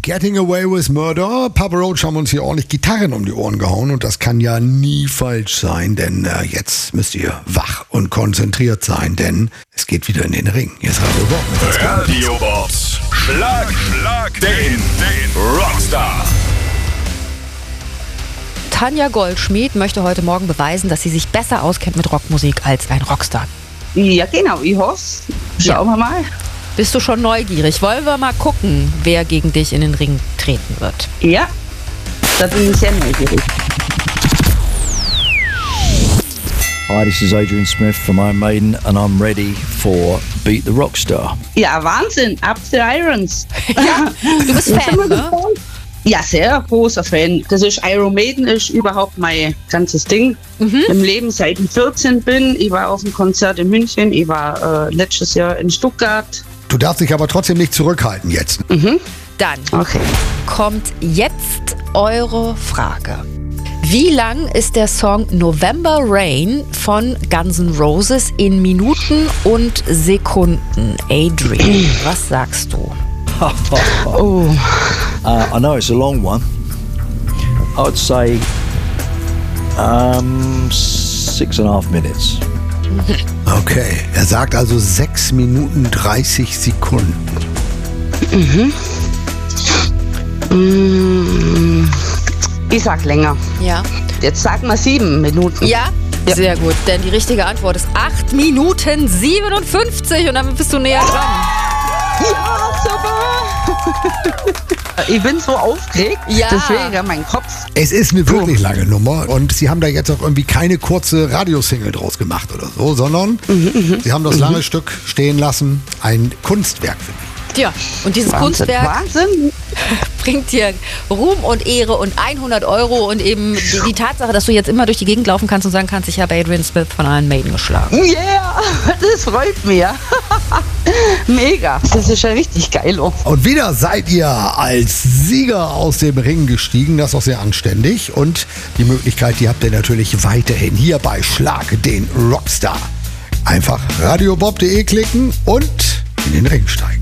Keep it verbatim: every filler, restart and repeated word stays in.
Getting Away with Murder. Papa Roach haben uns hier ordentlich Gitarren um die Ohren gehauen und das kann ja nie falsch sein, denn äh, jetzt müsst ihr wach und konzentriert sein, denn es geht wieder in den Ring. Hier ist Radio Bob. Radio Bob. Schlag, Schlag den, den Rockstar. Tanja Goldschmied möchte heute Morgen beweisen, dass sie sich besser auskennt mit Rockmusik als ein Rockstar. Ja, genau, ich hoffe. Schauen Ja. wir mal. Bist du schon neugierig? Wollen wir mal gucken, wer gegen dich in den Ring treten wird? Ja, da bin ich sehr neugierig. Hi, this is Adrian Smith from Iron Maiden and I'm ready for Beat the Rockstar. Ja, Wahnsinn, Up the Irons. Ja, du bist Fan, ne? Ja, sehr großer Fan. Das ist Iron Maiden, ist überhaupt mein ganzes Ding Mhm. im Leben, seit ich vierzehn bin. Ich war auf einem Konzert in München, ich war äh, letztes Jahr in Stuttgart. Du darfst dich aber trotzdem nicht zurückhalten jetzt. Dann Okay. kommt jetzt eure Frage. Wie lang ist der Song November Rain von Guns N' Roses in Minuten und Sekunden? Adrian, was sagst du? Oh, Uh, I know it's a long one. I would say um, six and a half minutes. Okay, er sagt also sechs Minuten dreißig Sekunden. mm, ich sag länger. Ja. Jetzt sag mal sieben Minuten. Ja? Ja. Sehr gut, denn die richtige Antwort ist acht Minuten siebenundfünfzig und damit bist du näher dran. Ja, super. Ich bin so aufgeregt, Ja. deswegen mein Kopf. Es ist eine wirklich lange Nummer und sie haben da jetzt auch irgendwie keine kurze Radiosingle draus gemacht oder so, sondern sie haben das lange Stück stehen lassen. Ein Kunstwerk, finde ich. Ja, und dieses Wahnsinn. Kunstwerk Wahnsinn. bringt dir Ruhm und Ehre und hundert Euro und eben die, die Tatsache, dass du jetzt immer durch die Gegend laufen kannst und sagen kannst, ich habe Adrian Smith von Iron Maiden geschlagen. Yeah, das freut mich. Mega. Das ist ja richtig geil. Oh. Und wieder seid ihr als Sieger aus dem Ring gestiegen, das ist auch sehr anständig. Und die Möglichkeit, die habt ihr natürlich weiterhin hier bei Schlag den Rockstar. Einfach radiobob punkt de klicken und in den Ring steigen.